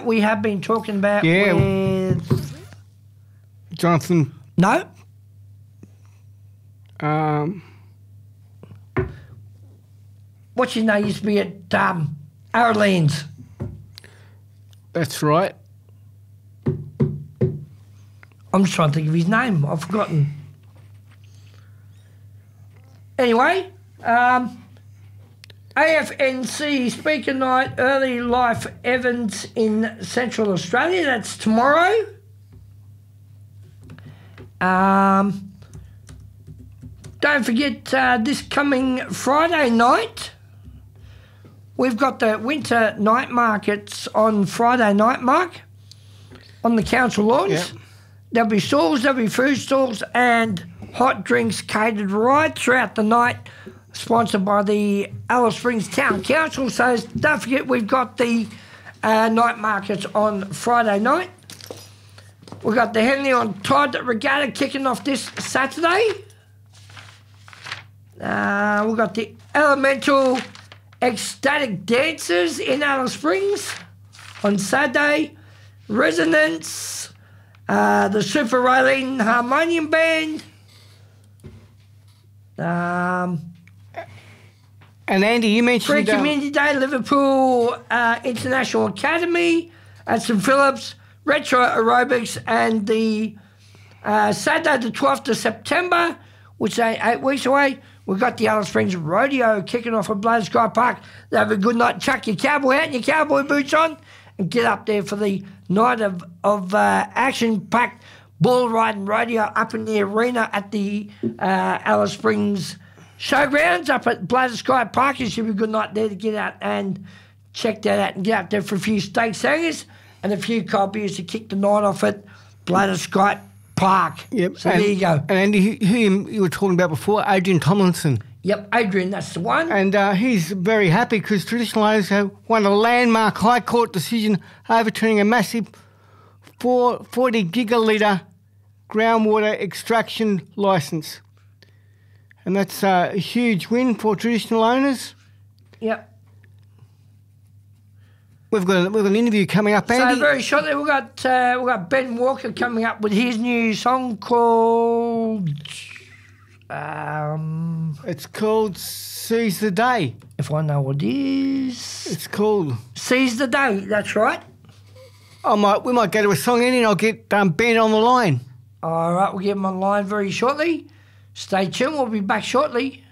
we have been talking about with... Jonathan. No. What's his name? Used to be at Arrowlands. That's right. I'm just trying to think of his name. I've forgotten. Anyway, AFNC Speaker Night, Early Life Evans in Central Australia. That's tomorrow. Don't forget this coming Friday night, we've got the winter night markets on Friday night, Mark, on the council lawns. Yep. There'll be stalls, there'll be food stalls and hot drinks catered right throughout the night, sponsored by the Alice Springs Town Council. So don't forget, we've got the night markets on Friday night. We've got the Henley on Todd Regatta kicking off this Saturday. We've got the Elemental Ecstatic Dancers in Alice Springs on Saturday. Resonance, the Super Raylene Harmonium Band. And Andy, you mentioned... Free Community Day, Liverpool International Academy at St Phillips, Retro Aerobics, and the Saturday the 12th of September, which is 8 weeks away, we've got the Alice Springs Rodeo kicking off at Bladder Sky Park. Have a good night. Chuck your cowboy hat and your cowboy boots on and get up there for the night of action-packed bull riding rodeo up in the arena at the Alice Springs Showgrounds up at Bladder Sky Park. It should be a good night there to get out and check that out and get out there for a few steak sangers and a few cold beers to kick the night off at Bladder Sky Park. Yep. So there you go. And Andy, who you were talking about before, Adrian Tomlinson. Yep, Adrian, that's the one. And he's very happy because Traditional Owners have won a landmark High Court decision overturning a massive 40 gigalitre groundwater extraction licence. And that's a huge win for Traditional Owners. Yep. We've got an interview coming up, Andy. So very shortly we've got Ben Walker coming up with his new song called... it's called Seize the Day. If I know what it is... It's called... Seize the Day, that's right. We might go to a song, Andy, and I'll get Ben on the line. All right, we'll get him on the line very shortly. Stay tuned, we'll be back shortly.